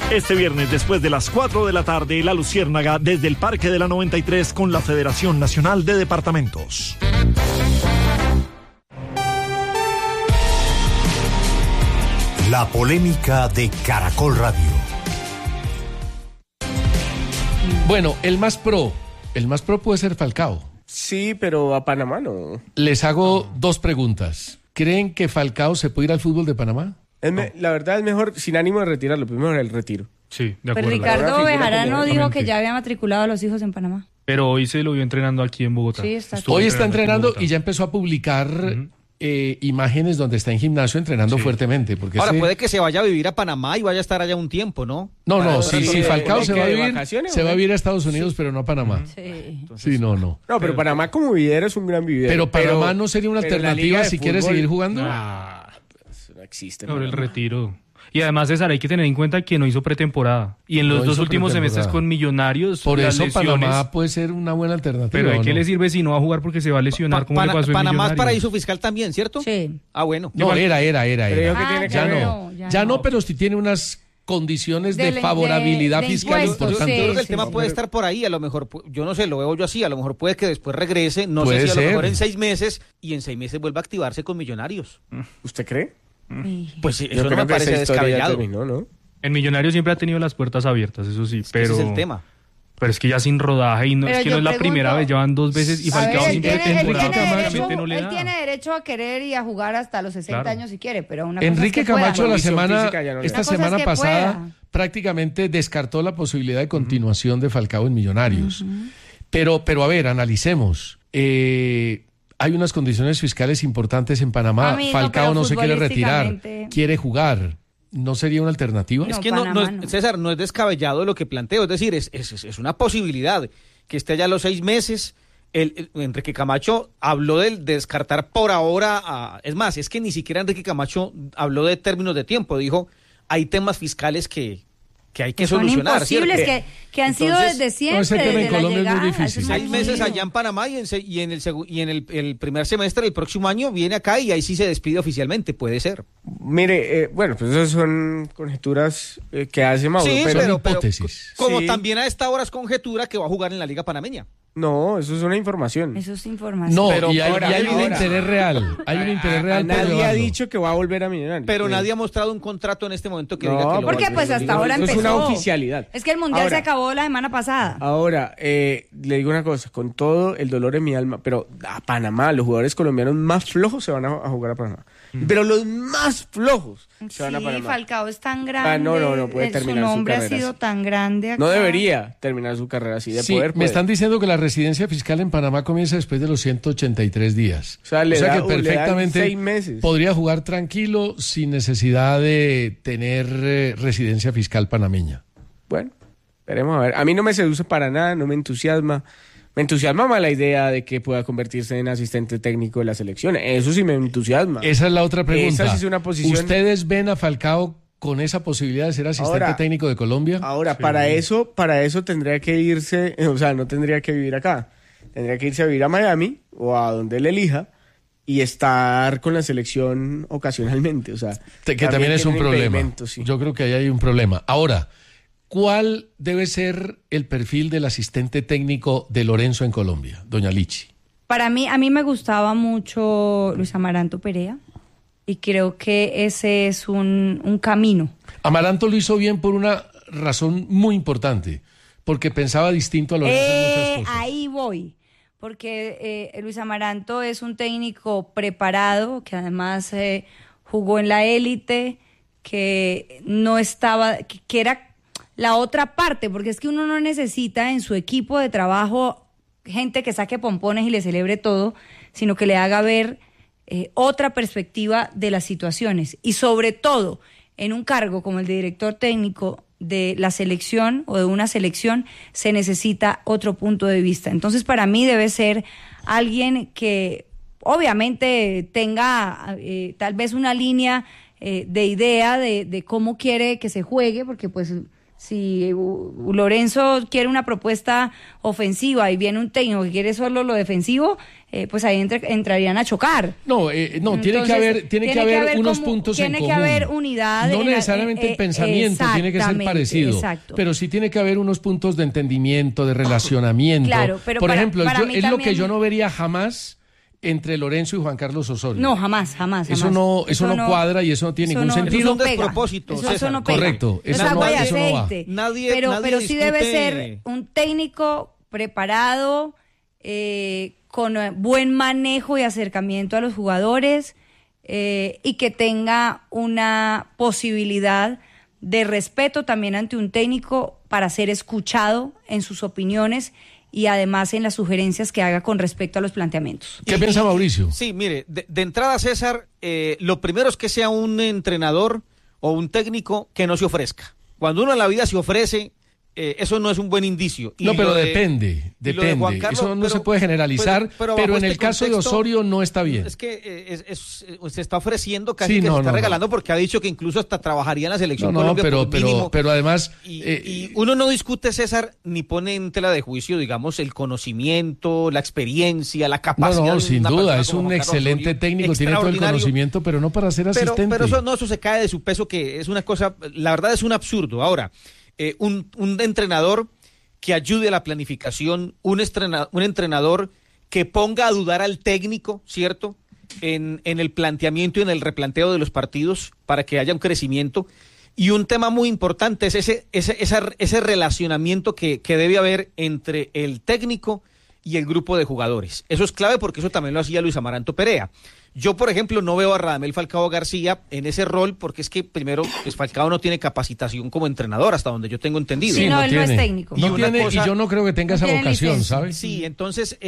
Este viernes, después de las 4 de la tarde, La Luciérnaga desde el Parque de la 93 con la Federación Nacional de Departamentos. La polémica de Caracol Radio. Bueno, el más pro puede ser Falcao. Sí, pero a Panamá no. Les hago dos preguntas. ¿Creen que Falcao se puede ir al fútbol de Panamá? La verdad es mejor, sin ánimo de retirarlo, primero el retiro. Sí, de acuerdo. Pero Ricardo Bejarano dijo que ya había matriculado a los hijos en Panamá. Pero hoy se lo vio entrenando aquí en Bogotá. Sí, hoy está entrenando y ya empezó a publicar imágenes donde está en gimnasio entrenando fuertemente. Porque ahora puede que se vaya a vivir a Panamá y vaya a estar allá un tiempo, ¿no? No, si Falcao se va a vivir a Estados Unidos, pero no a Panamá. Sí. Sí, no. No, pero Panamá como vividero es un gran vividero. Pero Panamá no sería una alternativa si quiere seguir jugando. Eso no existe. Sobre el retiro. Y además, César, hay que tener en cuenta que no hizo pretemporada. Y en los dos últimos semestres con Millonarios, por eso lesiones, Panamá puede ser una buena alternativa. Pero ¿de qué le sirve si no va a jugar porque se va a lesionar? ¿Cómo le pasó en Panamá es paraíso fiscal también, ¿cierto? Sí. Ah, bueno. No, era. Ya no, pero si tiene unas condiciones de favorabilidad fiscal importantes. Yo creo que el tema puede estar por ahí, a lo mejor, yo no sé, lo veo yo así, a lo mejor puede que después regrese, no sé si a lo mejor en 6 meses, y en 6 meses vuelva a activarse con Millonarios. ¿Usted cree? Pues sí, eso no me parece descabellado. Terminó, ¿no? En Millonarios siempre ha tenido las puertas abiertas, eso sí, pero ese es el tema. Pero es que ya sin rodaje y no es que no es la primera vez, llevan 2 veces y Falcao siempre él tiene derecho a querer y a jugar hasta los 60 años si quiere, pero una Enrique cosa es que Camacho esta semana pasada prácticamente descartó la posibilidad de continuación de Falcao en Millonarios. Pero a ver, analicemos. Hay unas condiciones fiscales importantes en Panamá. Falcao no se quiere retirar, quiere jugar. ¿No sería una alternativa? Es que no, César, no es descabellado lo que planteo. Es decir, es una posibilidad que esté allá a los 6 meses. Enrique Camacho habló de descartar por ahora. Es más, es que ni siquiera Enrique Camacho habló de términos de tiempo. Dijo, hay temas fiscales que hay que solucionar. Son imposibles, que han sido desde siempre. Ese tema en Colombia es muy difícil. 6 meses allá en Panamá y en el primer semestre del próximo año viene acá y ahí sí se despide oficialmente, puede ser. Mire, bueno, pues esas son conjeturas que hace Mauro. Sí, pero hipótesis. Como también a esta hora es conjetura que va a jugar en la Liga Panameña. No, eso es una información. Eso es información. No, pero y hay un interés real. Hay un interés real. Nadie ha dicho que va a volver a Millonarios. Pero nadie ha mostrado un contrato en este momento que diga que lo porque va a pues hasta ahora empezó. Es una oficialidad. Es que el Mundial se acabó la semana pasada. Ahora, le digo una cosa, con todo el dolor en mi alma, pero a Panamá, los jugadores colombianos más flojos se van a jugar a Panamá. Pero los más flojos se van a Panamá. Sí, Falcao es tan grande. No puede terminar su carrera. Su nombre ha sido tan grande acá. No debería terminar su carrera así. Me están diciendo que la residencia fiscal en Panamá comienza después de los 183 días. O sea que perfectamente 6 meses. Podría jugar tranquilo sin necesidad de tener residencia fiscal panameña. Bueno, veremos a ver. A mí no me seduce para nada, no me entusiasma. Me entusiasma más la idea de que pueda convertirse en asistente técnico de la selección. Eso sí me entusiasma. Esa es la otra pregunta. Esa sí es una posición. ¿Ustedes ven a Falcao con esa posibilidad de ser asistente técnico de Colombia? Ahora, sí. para eso tendría que irse, o sea, no tendría que vivir acá. Tendría que irse a vivir a Miami o a donde él elija y estar con la selección ocasionalmente. O sea, que también es un problema. Sí. Yo creo que ahí hay un problema. Ahora, ¿cuál debe ser el perfil del asistente técnico de Lorenzo en Colombia, doña Lichi? A mí me gustaba mucho Luis Amaranto Perea y creo que ese es un camino. Amaranto lo hizo bien por una razón muy importante, porque pensaba distinto a Lorenzo en muchas cosas. Ahí voy, porque Luis Amaranto es un técnico preparado, que además jugó en la élite, que no estaba, que era la otra parte, porque es que uno no necesita en su equipo de trabajo gente que saque pompones y le celebre todo, sino que le haga ver otra perspectiva de las situaciones. Y sobre todo, en un cargo como el de director técnico de la selección o de una selección, se necesita otro punto de vista. Entonces, para mí debe ser alguien que obviamente tenga tal vez una línea de idea de cómo quiere que se juegue, porque pues si Lorenzo quiere una propuesta ofensiva y viene un técnico que quiere solo lo defensivo, pues ahí entrarían a chocar. No, tiene que haber unos puntos en común. Tiene que haber unidad. No necesariamente el pensamiento tiene que ser parecido, exacto. Pero sí tiene que haber unos puntos de entendimiento, de relacionamiento. Claro, pero por ejemplo, es también lo que yo no vería jamás entre Lorenzo y Juan Carlos Osorio. No, jamás. Eso no cuadra y eso no tiene ningún sentido. Eso es un despropósito. Eso no pega. Correcto. Eso no es aceite. Pero sí debe discute... ser un técnico preparado, con buen manejo y acercamiento a los jugadores, y que tenga una posibilidad de respeto también ante un técnico para ser escuchado en sus opiniones y además en las sugerencias que haga con respecto a los planteamientos. ¿Qué piensa Mauricio? Sí, mire, de entrada, César, lo primero es que sea un entrenador o un técnico que no se ofrezca. Cuando uno en la vida se ofrece, eso no es un buen indicio. No, pero depende. Carlos, eso no se puede generalizar, pero en el caso de Osorio no está bien. Es que se está ofreciendo casi se está regalando porque ha dicho que incluso hasta trabajaría en la selección Colombia pero además... Y uno no discute, César, ni pone en tela de juicio, digamos, el conocimiento, la experiencia, la capacidad. No, sin duda, es un excelente técnico, tiene todo el conocimiento, pero no para ser asistente. Pero eso se cae de su peso, que es una cosa, la verdad es un absurdo. Ahora... un entrenador que ayude a la planificación, un entrenador que ponga a dudar al técnico, ¿cierto? En el planteamiento y en el replanteo de los partidos para que haya un crecimiento. Y un tema muy importante es ese relacionamiento que debe haber entre el técnico y el grupo de jugadores. Eso es clave porque eso también lo hacía Luis Amaranto Perea. Yo, por ejemplo, no veo a Radamel Falcao García en ese rol porque es que, primero, pues Falcao no tiene capacitación como entrenador, hasta donde yo tengo entendido. Sí, no, él no es técnico. Y yo no creo que tenga esa vocación, ¿sabes? Sí, entonces,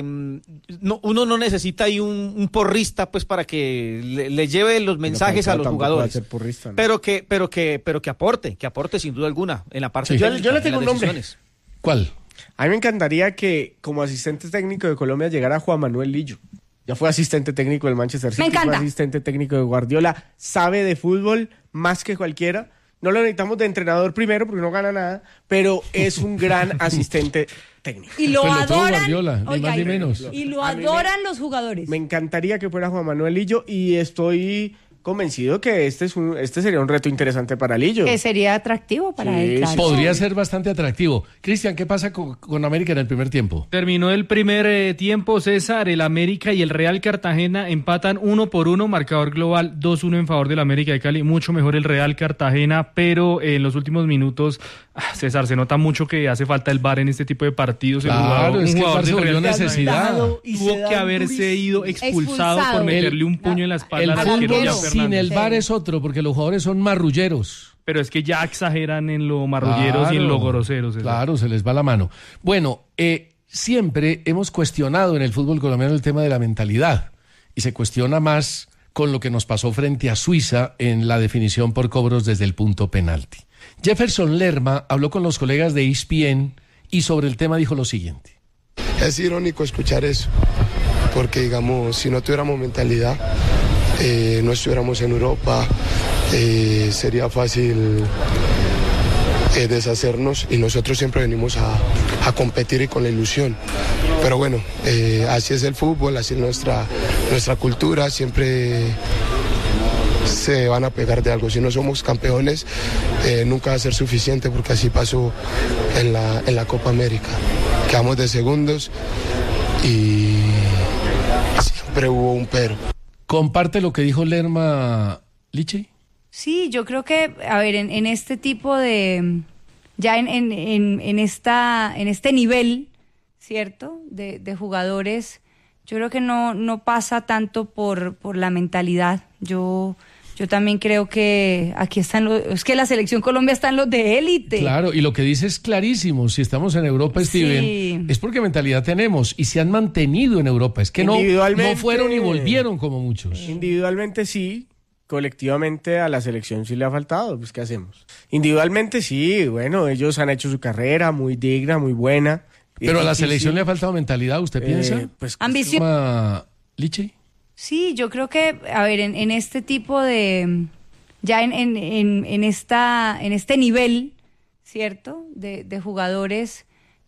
uno no necesita ahí un porrista, pues, para que le lleve los mensajes a los jugadores. Porrista, ¿no? Pero que aporte sin duda alguna en la parte técnica, yo le tengo un nombre. ¿Cuál? A mí me encantaría que como asistente técnico de Colombia llegara Juan Manuel Lillo. Ya fue asistente técnico del Manchester City, fue asistente técnico de Guardiola, sabe de fútbol más que cualquiera. No lo necesitamos de entrenador primero porque no gana nada, pero es un gran asistente técnico. Y lo adoran, Guardiola, ni más ni menos. Y lo adoran los jugadores. Me encantaría que fuera Juan Manuel Lillo y estoy convencido que este sería un reto interesante para Lillo. Que sería atractivo para él. Claro. Podría ser bastante atractivo. Cristian, ¿qué pasa con América en el primer tiempo? Terminó el primer tiempo, César. El América y el Real Cartagena empatan 1-1, marcador global 2-1 en favor del América de Cali. Mucho mejor el Real Cartagena, pero en los últimos minutos, César, se nota mucho que hace falta el VAR en este tipo de partidos. Claro, es que el VAR se volvió necesidad. Tuvo que haberse ido expulsado por meterle un puño en la espalda al arquero. Sin el VAR es otro, porque los jugadores son marrulleros. Pero es que ya exageran en lo marrulleros y en lo groseros. Claro, se les va la mano. Bueno, siempre hemos cuestionado en el fútbol colombiano el tema de la mentalidad. Y se cuestiona más con lo que nos pasó frente a Suiza en la definición por cobros desde el punto penalti. Jefferson Lerma habló con los colegas de ESPN y sobre el tema dijo lo siguiente. Es irónico escuchar eso, porque digamos, si no tuviéramos mentalidad, no estuviéramos en Europa, sería fácil deshacernos y nosotros siempre venimos a competir y con la ilusión. Pero bueno, así es el fútbol, así es nuestra cultura, siempre se van a pegar de algo. Si no somos campeones, nunca va a ser suficiente porque así pasó en la Copa América. Quedamos de segundos y siempre hubo un pero. ¿Comparte lo que dijo Lerma, Lichi? Sí, yo creo que, a ver, en este tipo de, ya en este nivel, ¿cierto? De jugadores, yo creo que no pasa tanto por la mentalidad. Yo también creo que aquí es que la selección Colombia está en los de élite. Claro, y lo que dice es clarísimo. Si estamos en Europa, Steven, sí, es porque mentalidad tenemos y se han mantenido en Europa. Es que no fueron y volvieron como muchos. Individualmente sí, colectivamente a la selección sí le ha faltado. Pues ¿qué hacemos? Individualmente sí, bueno, ellos han hecho su carrera muy digna, muy buena. Pero a la selección le ha faltado mentalidad, ¿usted piensa? Pues, ambición. ¿Lichi? Sí, yo creo que, a ver, en este tipo de, ya en este nivel, ¿cierto? De jugadores,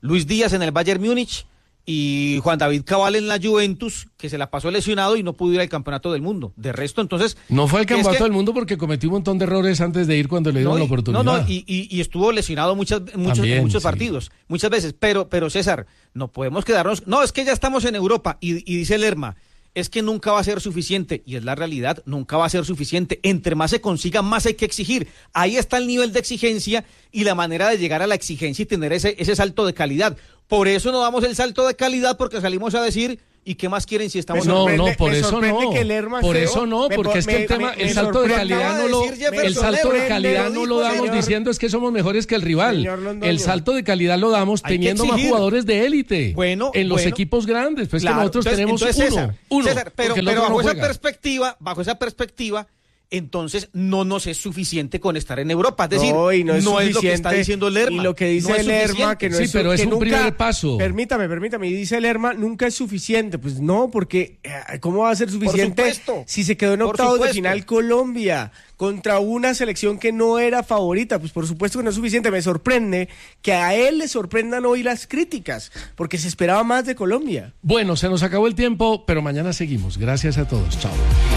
Luis Díaz en el Bayern Múnich y Juan David Cabal en la Juventus, que se la pasó lesionado y no pudo ir al campeonato del mundo. De resto, entonces... No fue al campeonato del mundo porque cometió un montón de errores antes de ir cuando le dieron la oportunidad. Y estuvo lesionado muchos partidos, muchas veces. Pero César, no podemos quedarnos... No, es que ya estamos en Europa y dice Lerma, es que nunca va a ser suficiente, y es la realidad, nunca va a ser suficiente. Entre más se consiga, más hay que exigir. Ahí está el nivel de exigencia y la manera de llegar a la exigencia y tener ese salto de calidad. Por eso no damos el salto de calidad, porque salimos a decir, ¿y qué más quieren si estamos... Por eso no, porque es que el tema, el salto de calidad no lo damos diciendo es que somos mejores que el rival. El salto de calidad lo damos teniendo más jugadores de élite en los equipos grandes, pues claro, que nosotros tenemos uno. César, pero bajo esa perspectiva, entonces no nos es suficiente con estar en Europa. Es decir, no es lo que está diciendo Lerma. Y lo que dice Lerma, que no es pero es un primer paso. Permítame, y dice Lerma, nunca es suficiente. Pues no, porque ¿cómo va a ser suficiente si se quedó en octavos de final Colombia contra una selección que no era favorita? Pues por supuesto que no es suficiente. Me sorprende que a él le sorprendan hoy las críticas, porque se esperaba más de Colombia. Bueno, se nos acabó el tiempo, pero mañana seguimos. Gracias a todos. Chao.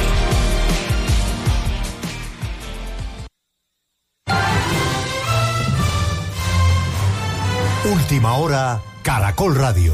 Última hora, Caracol Radio.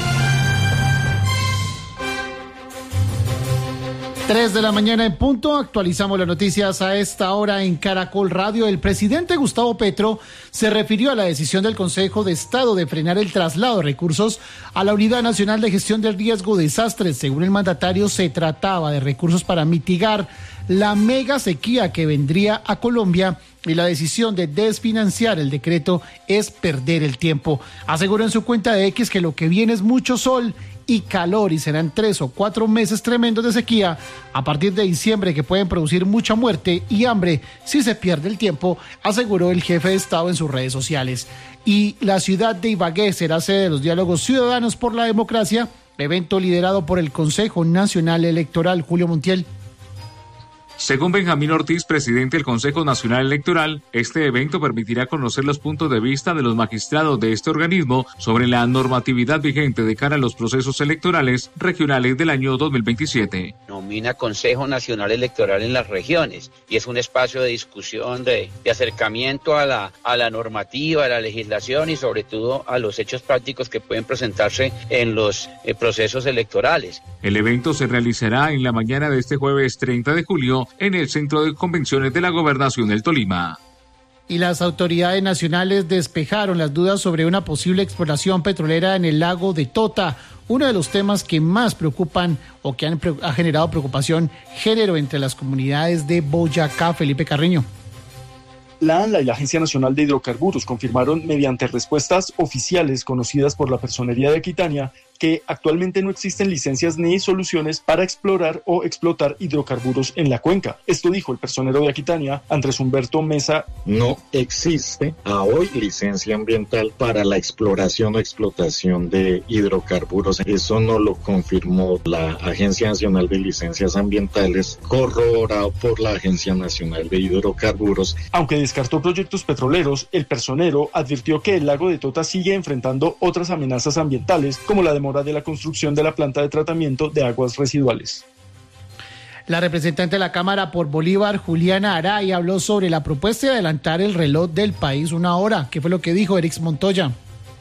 3 de la mañana en punto, actualizamos las noticias a esta hora en Caracol Radio. El presidente Gustavo Petro se refirió a la decisión del Consejo de Estado de frenar el traslado de recursos a la Unidad Nacional de Gestión del Riesgo de Desastres. Según el mandatario, se trataba de recursos para mitigar la mega sequía que vendría a Colombia, y la decisión de desfinanciar el decreto es perder el tiempo. Aseguró en su cuenta de X que lo que viene es mucho sol y calor, y serán 3 o 4 meses tremendos de sequía a partir de diciembre que pueden producir mucha muerte y hambre si se pierde el tiempo, aseguró el jefe de Estado en sus redes sociales. Y la ciudad de Ibagué será sede de los diálogos ciudadanos por la democracia, evento liderado por el Consejo Nacional Electoral. Julio Montiel. Según Benjamín Ortiz, presidente del Consejo Nacional Electoral, este evento permitirá conocer los puntos de vista de los magistrados de este organismo sobre la normatividad vigente de cara a los procesos electorales regionales del año 2027. Nomina Consejo Nacional Electoral en las regiones y es un espacio de discusión, de acercamiento a la normativa, a la legislación y sobre todo a los hechos prácticos que pueden presentarse en los procesos electorales. El evento se realizará en la mañana de este jueves 30 de julio en el Centro de Convenciones de la Gobernación del Tolima. Y las autoridades nacionales despejaron las dudas sobre una posible exploración petrolera en el lago de Tota, uno de los temas que más preocupan o que ha generado preocupación género entre las comunidades de Boyacá. Felipe Carreño. La ANLA y la Agencia Nacional de Hidrocarburos confirmaron mediante respuestas oficiales conocidas por la Personería de Aquitania que actualmente no existen licencias ni soluciones para explorar o explotar hidrocarburos en la cuenca. Esto dijo el personero de Aquitania, Andrés Humberto Mesa. No existe a hoy licencia ambiental para la exploración o explotación de hidrocarburos. Eso no lo confirmó la Agencia Nacional de Licencias Ambientales, corroborado por la Agencia Nacional de Hidrocarburos. Aunque descartó proyectos petroleros, el personero advirtió que el lago de Tota sigue enfrentando otras amenazas ambientales, como la demora de la construcción de la planta de tratamiento de aguas residuales. La representante de la Cámara por Bolívar, Juliana Aray, habló sobre la propuesta de adelantar el reloj del país 1 hora. ¿Qué fue lo que dijo Erix Montoya?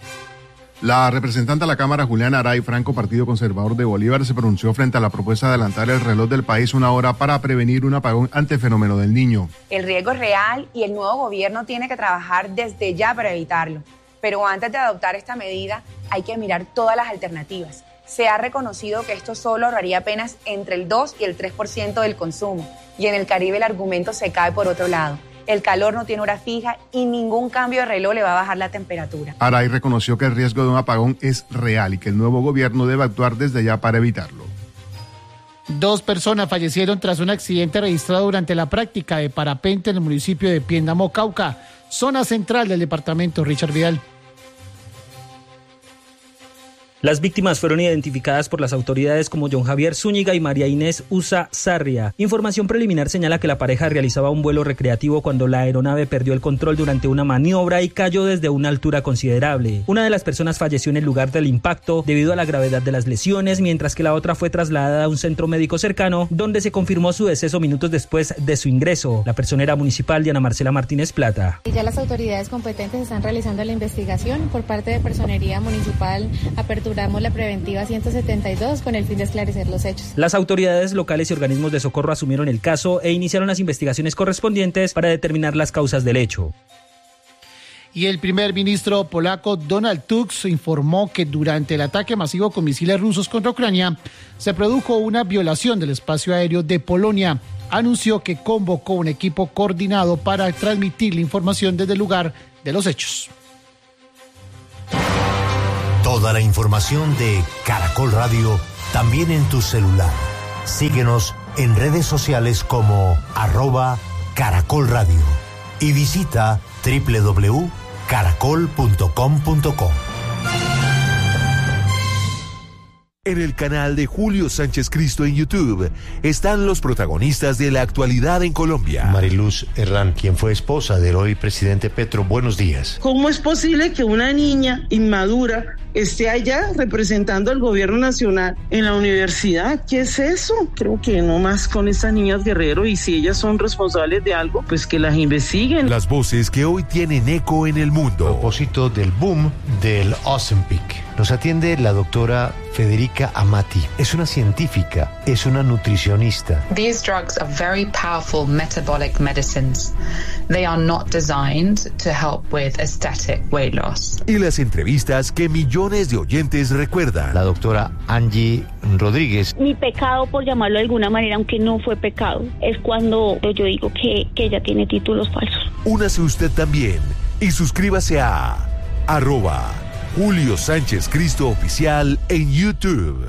La representante de la Cámara, Juliana Aray, Franco, Partido Conservador de Bolívar, se pronunció frente a la propuesta de adelantar el reloj del país 1 hora para prevenir un apagón ante el fenómeno del Niño. El riesgo es real y el nuevo gobierno tiene que trabajar desde ya para evitarlo. Pero antes de adoptar esta medida hay que mirar todas las alternativas. Se ha reconocido que esto solo ahorraría apenas entre el 2 y el 3% del consumo. Y en el Caribe el argumento se cae por otro lado. El calor no tiene hora fija y ningún cambio de reloj le va a bajar la temperatura. Aray reconoció que el riesgo de un apagón es real y que el nuevo gobierno debe actuar desde ya para evitarlo. 2 personas fallecieron tras un accidente registrado durante la práctica de parapente en el municipio de Piendamó, Cauca, zona central del departamento. Richard Vidal. Las víctimas fueron identificadas por las autoridades como John Javier Zúñiga y María Inés Usa Sarria. Información preliminar señala que la pareja realizaba un vuelo recreativo cuando la aeronave perdió el control durante una maniobra y cayó desde una altura considerable. Una de las personas falleció en el lugar del impacto debido a la gravedad de las lesiones, mientras que la otra fue trasladada a un centro médico cercano, donde se confirmó su deceso minutos después de su ingreso. La personera municipal Diana Marcela Martínez Plata. Ya las autoridades competentes están realizando la investigación. Por parte de Personería Municipal aperturamos la preventiva 172 con el fin de esclarecer los hechos. Las autoridades locales y organismos de socorro asumieron el caso e iniciaron las investigaciones correspondientes para determinar las causas del hecho. Y el primer ministro polaco Donald Tusk informó que durante el ataque masivo con misiles rusos contra Ucrania se produjo una violación del espacio aéreo de Polonia. Anunció que convocó un equipo coordinado para transmitir la información desde el lugar de los hechos. Toda la información de Caracol Radio también en tu celular. Síguenos en redes sociales como @Caracol Radio y visita www.caracol.com.co. En el canal de Julio Sánchez Cristo en YouTube están los protagonistas de la actualidad en Colombia. Mariluz Herrán, quien fue esposa del hoy presidente Petro, buenos días. ¿Cómo es posible que una niña inmadura esté allá representando al gobierno nacional en la universidad? ¿Qué es eso? Creo que no más con estas niñas Guerrero, y si ellas son responsables de algo, pues que las investiguen. Las voces que hoy tienen eco en el mundo. A propósito del boom del Ozempic, nos atiende la doctora Federica Amati. Es una científica, es una nutricionista. These drugs are very powerful metabolic medicines. They are not designed to help with aesthetic weight loss. Y las entrevistas que millones de oyentes recuerdan. La doctora Angie Rodríguez. Mi pecado, por llamarlo de alguna manera, aunque no fue pecado, es cuando yo digo que ella tiene títulos falsos. Únase usted también y suscríbase a @Julio Sánchez Cristo Oficial en YouTube.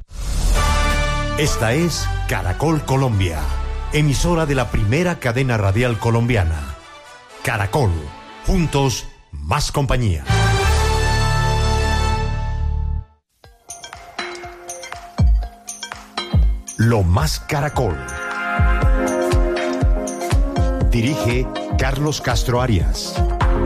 Esta es Caracol Colombia, emisora de la primera cadena radial colombiana. Caracol, juntos, más compañía. Lo Más Caracol. Dirige Carlos Castro Arias.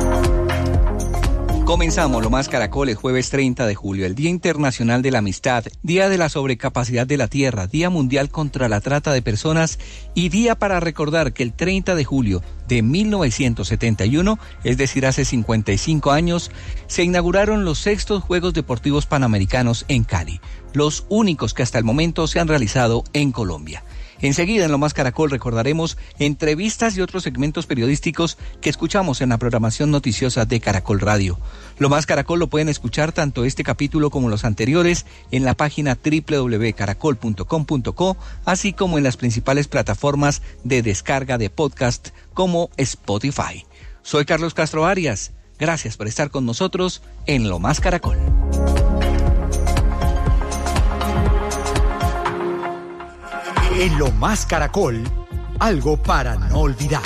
Comenzamos Lo Más Caracol, el jueves 30 de julio, el Día Internacional de la Amistad, Día de la Sobrecapacidad de la Tierra, Día Mundial contra la Trata de Personas y día para recordar que el 30 de julio de 1971, es decir, hace 55 años, se inauguraron los 6º Juegos Deportivos Panamericanos en Cali, los únicos que hasta el momento se han realizado en Colombia. Enseguida en Lo Más Caracol recordaremos entrevistas y otros segmentos periodísticos que escuchamos en la programación noticiosa de Caracol Radio. Lo Más Caracol lo pueden escuchar tanto este capítulo como los anteriores en la página www.caracol.com.co, así como en las principales plataformas de descarga de podcast como Spotify. Soy Carlos Castro Arias. Gracias por estar con nosotros en Lo Más Caracol. En Lo Más Caracol, algo para no olvidar.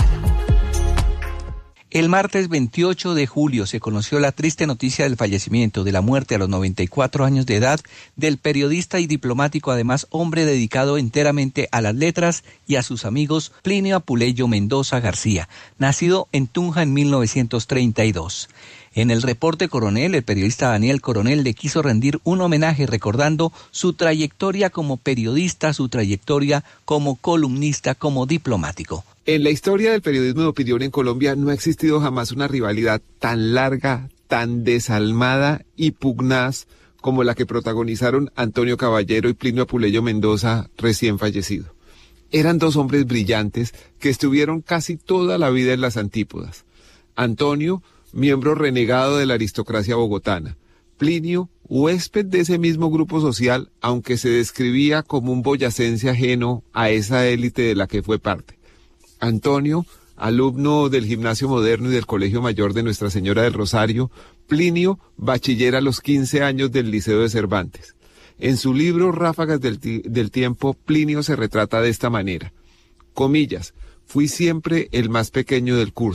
El martes 28 de julio se conoció la triste noticia del fallecimiento, de la muerte a los 94 años de edad, del periodista y diplomático, además hombre dedicado enteramente a las letras y a sus amigos, Plinio Apuleyo Mendoza García, nacido en Tunja en 1932. En el reporte Coronel, el periodista Daniel Coronel le quiso rendir un homenaje recordando su trayectoria como periodista, su trayectoria como columnista, como diplomático. En la historia del periodismo de opinión en Colombia no ha existido jamás una rivalidad tan larga, tan desalmada y pugnaz como la que protagonizaron Antonio Caballero y Plinio Apuleyo Mendoza, recién fallecido. Eran dos hombres brillantes que estuvieron casi toda la vida en las antípodas. Antonio, miembro renegado de la aristocracia bogotana. Plinio, huésped de ese mismo grupo social, aunque se describía como un boyacense ajeno a esa élite de la que fue parte. Antonio, alumno del Gimnasio Moderno y del Colegio Mayor de Nuestra Señora del Rosario. Plinio, bachiller a los 15 años del Liceo de Cervantes. En su libro Ráfagas del Tiempo, Plinio se retrata de esta manera. Comillas, fui siempre el más pequeño del curso.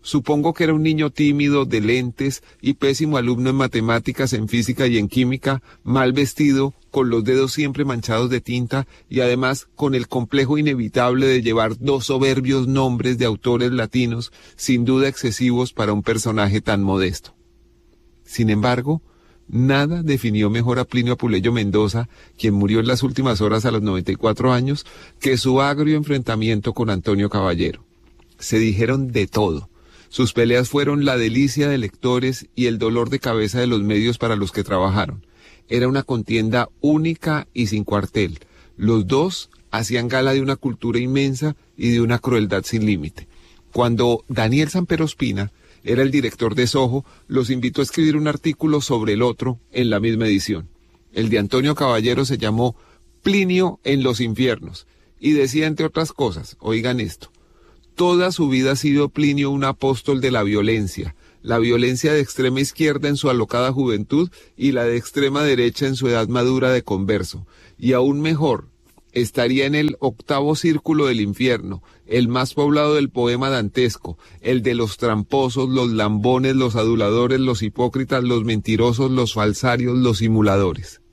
Supongo que era un niño tímido, de lentes y pésimo alumno en matemáticas, en física y en química, mal vestido, con los dedos siempre manchados de tinta y además con el complejo inevitable de llevar 2 soberbios nombres de autores latinos, sin duda excesivos para un personaje tan modesto. Sin embargo, nada definió mejor a Plinio Apuleyo Mendoza, quien murió en las últimas horas a los 94 años, que su agrio enfrentamiento con Antonio Caballero. Se dijeron de todo. Sus peleas fueron la delicia de lectores y el dolor de cabeza de los medios para los que trabajaron. Era una contienda única y sin cuartel. Los dos hacían gala de una cultura inmensa y de una crueldad sin límite. Cuando Daniel Samper Ospina era el director de Soho, los invitó a escribir un artículo sobre el otro en la misma edición. El de Antonio Caballero se llamó Plinio en los infiernos y decía, entre otras cosas, oigan esto: toda su vida ha sido Plinio un apóstol de la violencia de extrema izquierda en su alocada juventud y la de extrema derecha en su edad madura de converso. Y aún mejor, estaría en el 8º círculo del infierno, el más poblado del poema dantesco, el de los tramposos, los lambones, los aduladores, los hipócritas, los mentirosos, los falsarios, los simuladores.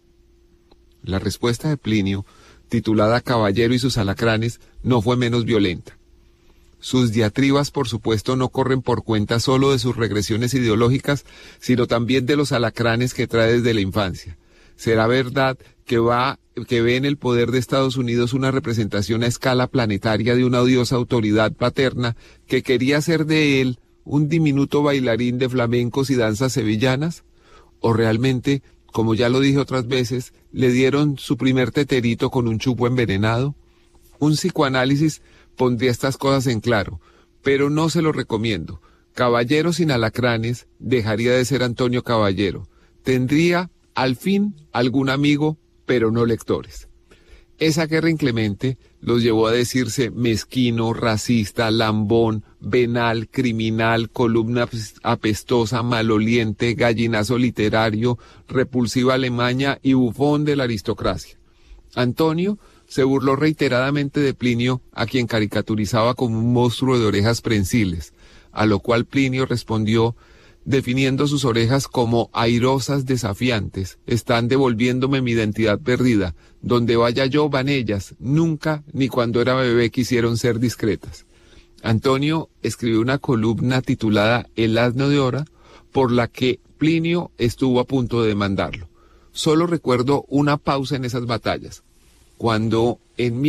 La respuesta de Plinio, titulada Caballero y sus alacranes, no fue menos violenta. Sus diatribas, por supuesto, no corren por cuenta solo de sus regresiones ideológicas, sino también de los alacranes que trae desde la infancia. Será verdad que ve en el poder de Estados Unidos una representación a escala planetaria de una odiosa autoridad paterna que quería hacer de él un diminuto bailarín de flamencos y danzas sevillanas, o realmente, como ya lo dije otras veces, le dieron su primer teterito con un chupo envenenado. Un psicoanálisis pondría estas cosas en claro, pero no se lo recomiendo. Caballero sin alacranes dejaría de ser Antonio Caballero. Tendría, al fin, algún amigo, pero no lectores. Esa guerra inclemente los llevó a decirse mezquino, racista, lambón, venal, criminal, columna apestosa, maloliente, gallinazo literario, repulsiva Alemania y bufón de la aristocracia. Antonio se burló reiteradamente de Plinio, a quien caricaturizaba como un monstruo de orejas prensiles, a lo cual Plinio respondió definiendo sus orejas como airosas desafiantes. Están devolviéndome mi identidad perdida. Donde vaya yo van ellas. Nunca, ni cuando era bebé, quisieron ser discretas. Antonio escribió una columna titulada El asno de Hora, por la que Plinio estuvo a punto de demandarlo. Solo recuerdo una pausa en esas batallas. Cuando en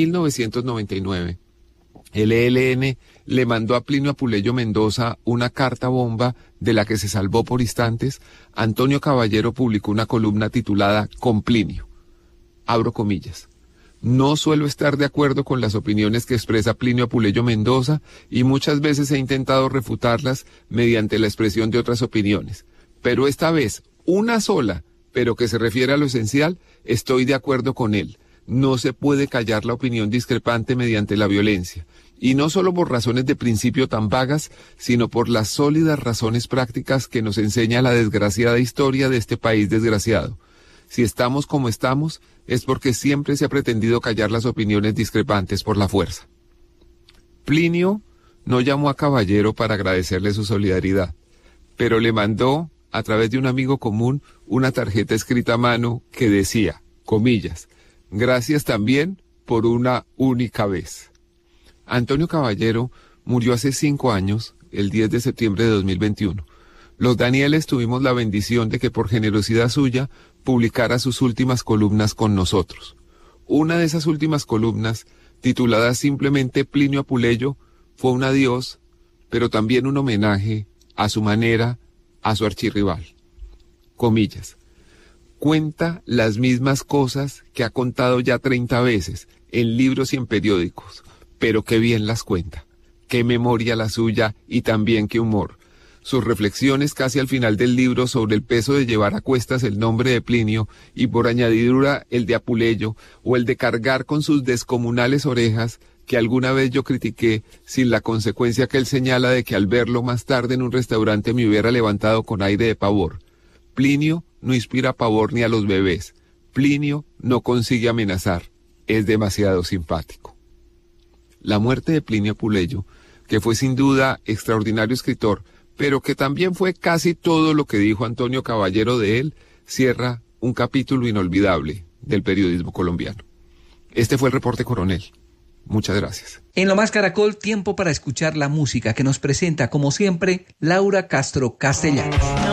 1999 el ELN le mandó a Plinio Apuleyo Mendoza una carta bomba de la que se salvó por instantes, Antonio Caballero publicó una columna titulada Con Plinio. Abro comillas. No suelo estar de acuerdo con las opiniones que expresa Plinio Apuleyo Mendoza y muchas veces he intentado refutarlas mediante la expresión de otras opiniones. Pero esta vez, una sola, pero que se refiere a lo esencial, estoy de acuerdo con él. No se puede callar la opinión discrepante mediante la violencia, y no solo por razones de principio tan vagas, sino por las sólidas razones prácticas que nos enseña la desgraciada historia de este país desgraciado. Si estamos como estamos, es porque siempre se ha pretendido callar las opiniones discrepantes por la fuerza. Plinio no llamó a Caballero para agradecerle su solidaridad, pero le mandó, a través de un amigo común, una tarjeta escrita a mano que decía, comillas, gracias también por una única vez. Antonio Caballero murió hace 5 años, el 10 de septiembre de 2021. Los Danieles tuvimos la bendición de que por generosidad suya publicara sus últimas columnas con nosotros. Una de esas últimas columnas, titulada simplemente Plinio Apuleyo, fue un adiós, pero también un homenaje, a su manera, a su archirrival. Comillas. Cuenta las mismas cosas que ha contado ya 30 veces, en libros y en periódicos, pero qué bien las cuenta, qué memoria la suya y también qué humor. Sus reflexiones casi al final del libro sobre el peso de llevar a cuestas el nombre de Plinio y por añadidura el de Apuleyo, o el de cargar con sus descomunales orejas, que alguna vez yo critiqué, sin la consecuencia que él señala de que al verlo más tarde en un restaurante me hubiera levantado con aire de pavor. Plinio no inspira pavor ni a los bebés. Plinio no consigue amenazar. Es demasiado simpático. La muerte de Plinio Apuleyo que fue sin duda extraordinario escritor, pero que también fue casi todo lo que dijo Antonio Caballero de él, cierra un capítulo inolvidable del periodismo colombiano. Este fue el reporte, coronel. Muchas gracias. En Lo Más Caracol, tiempo para escuchar la música que nos presenta, como siempre, Laura Castro Castellanos.